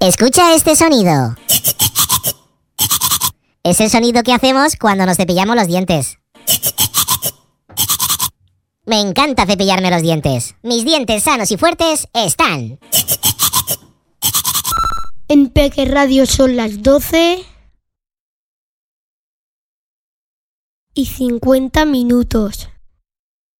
Escucha este sonido. Es el sonido que hacemos cuando nos cepillamos los dientes. Me encanta cepillarme los dientes. Mis dientes sanos y fuertes están. En Peque Radio son las 12:50.